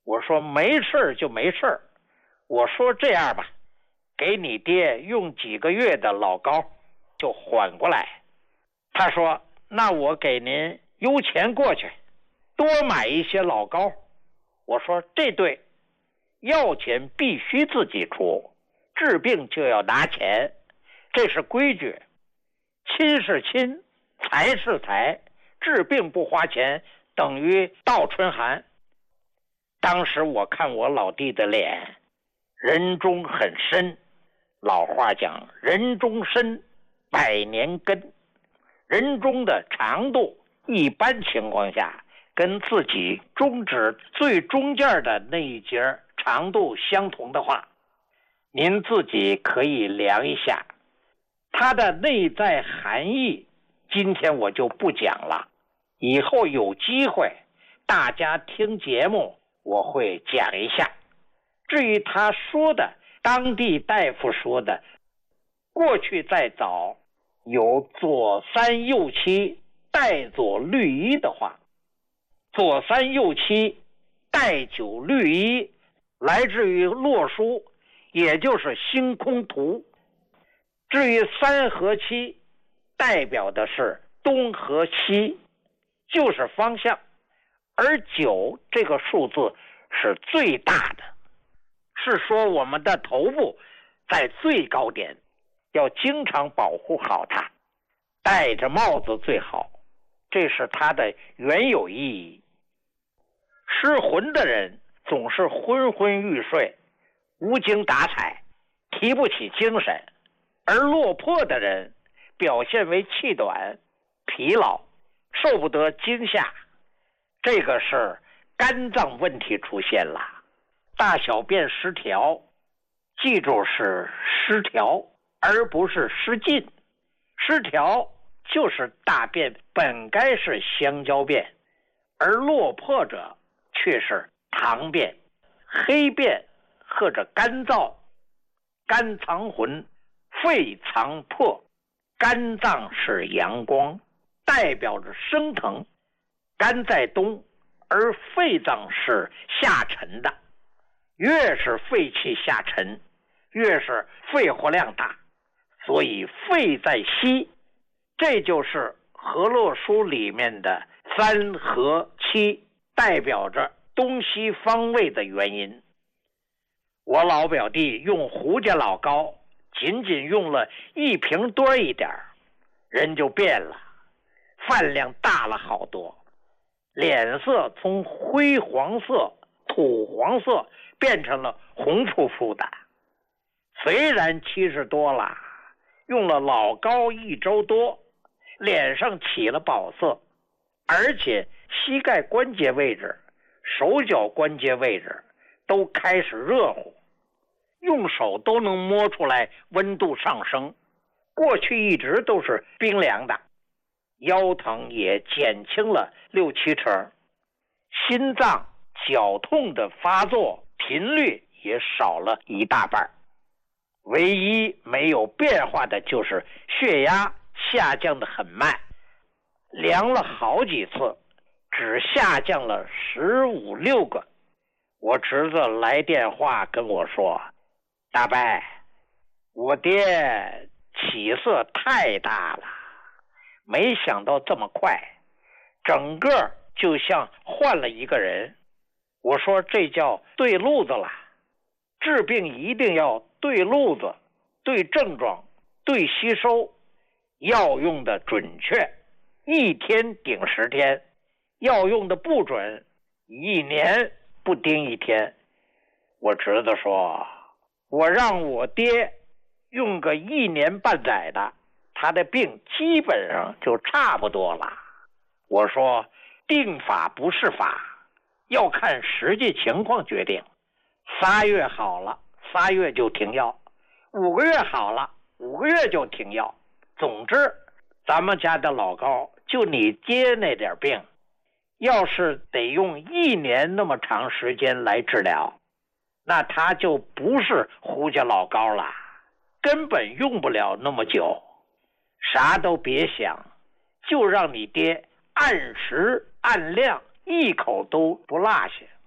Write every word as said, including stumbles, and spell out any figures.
我说没事就没事，我说这样吧，给你爹用几个月的老高就缓过来。他说那我给您邮钱过去，多买一些老高。我说这对，要钱必须自己出，治病就要拿钱，这是规矩。亲是亲，财是财，治病不花钱等于倒春寒。当时我看我老弟的脸，人中很深，老话讲人中深，百年根。人中的长度一般情况下跟自己中指最中间的那一节长度相同的话，您自己可以量一下。它的内在含义今天我就不讲了，以后有机会大家听节目我会讲一下。至于他说的当地大夫说的过去再早有左三右七带左律一的话，左三右七带九律一来自于洛书，也就是星空图。至于三和七代表的是东和西，就是方向，而九这个数字是最大的，是说我们的头部在最高点，要经常保护好它，戴着帽子最好，这是它的原有意义。失魂的人总是昏昏欲睡，无精打采，提不起精神，而落魄的人表现为气短、疲劳，受不得惊吓，这个是肝脏问题出现了。大小便失调，记住是失调而不是失禁。失调就是大便本该是香蕉便，而落魄者却是糖便、黑便或者干燥。肝藏魂，肺藏魄，肝脏是阳光，代表着升腾。肝在东，而肺脏是下沉的，越是肺气下沉，越是肺活量大，所以肺在西。这就是河洛书里面的三和七，代表着东西方位的原因。我老表弟用胡家老高仅仅用了一瓶多一点，人就变了，饭量大了好多，脸色从灰黄色、土黄色变成了红扑扑的。虽然七十多了，用了老高一周多，脸上起了宝色，而且膝盖关节位置、手脚关节位置都开始热乎，用手都能摸出来温度上升，过去一直都是冰凉的。腰疼也减轻了六七成，心脏绞痛的发作频率也少了一大半。唯一没有变化的就是血压下降的很慢，量了好几次，只下降了十五六个。我侄子来电话跟我说，大伯，我爹起色太大了，没想到这么快，整个就像换了一个人。我说这叫对路子了，治病一定要对路子，对症状，对吸收，药用的准确，一天顶十天，药用的不准，一年不盯一天。我侄子说，我让我爹用个一年半载的，他的病基本上就差不多了。我说定法不是法，要看实际情况决定。仨月好了，仨月就停药；五个月好了，五个月就停药。总之，咱们家的老高就你爹那点病，要是得用一年那么长时间来治疗，那他就不是胡家老高了，根本用不了那么久。啥都别想，就让你爹按时按量，一口都不落下。